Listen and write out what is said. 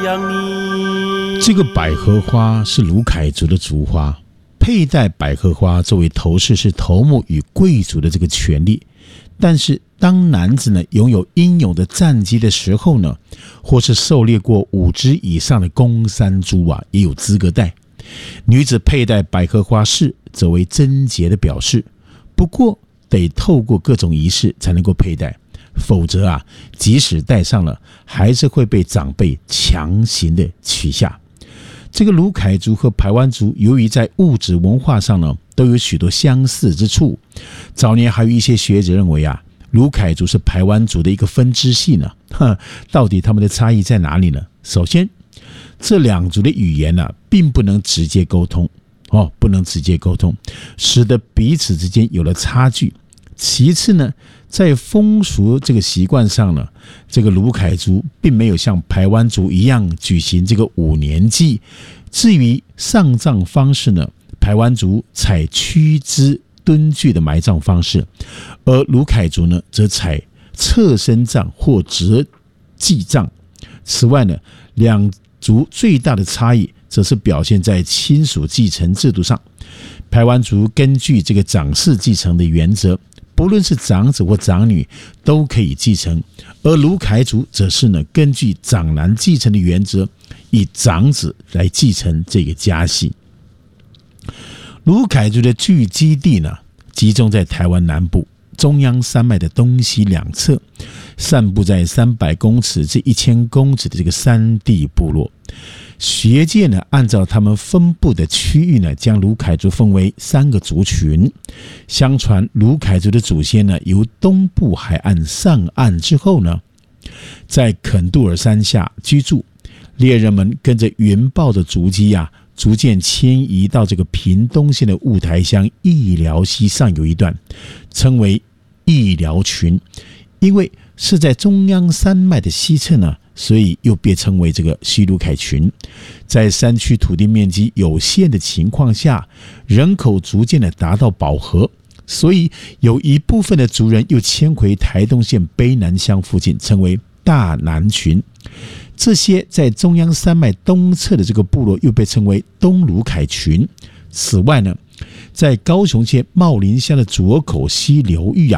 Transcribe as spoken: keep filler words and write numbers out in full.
养你。 这个百合花是卢凯族的族花，佩戴百合花作为头饰是头目与贵族的这个权利。但是当男子呢拥有英勇的战绩的时候呢，或是狩猎过五只以上的公山猪啊，也有资格戴。女子佩戴百合花饰则为贞洁的表示，不过得透过各种仪式才能够佩戴，否则啊，即使戴上了，还是会被长辈强行的取下。这个卢凯族和排湾族由于在物质文化上呢都有许多相似之处，早年还有一些学者认为啊，卢凯族是排湾族的一个分支系呢。到底他们的差异在哪里呢？首先，这两族的语言呢、啊、并不能直接沟通哦，不能直接沟通，使得彼此之间有了差距。其次呢，在风俗这个习惯上呢，这个卢凯族并没有像排湾族一样举行这个五年祭。至于上葬方式呢，排湾族采屈肢蹲踞的埋葬方式，而卢凯族呢则采侧身葬或折祭葬。此外呢，两族最大的差异则是表现在亲属继承制度上。排湾族根据这个长嗣继承的原则，不论是长子或长女都可以继承，而卢凯族则是呢根据长男继承的原则，以长子来继承这个家系。卢凯族的聚基地呢，集中在台湾南部中央山脉的东西两侧，散布在三百公尺至一千公尺的这个山地部落。学界呢，按照他们分布的区域呢，将卢凯族分为三个族群。相传卢凯族的祖先呢，由东部海岸上岸之后呢，在肯杜尔山下居住。猎人们跟着云豹的足迹啊，逐渐迁移到这个屏东县的雾台乡义寮溪上游一段，称为义寮群。因为是在中央山脉的西侧呢，所以又被称为这个西卢凯群。在山区土地面积有限的情况下，人口逐渐的达到饱和，所以有一部分的族人又迁回台东县卑南乡附近，称为大南群。这些在中央山脉东侧的这个部落又被称为东卢凯群。此外呢，在高雄县茂林乡的左口溪流域啊，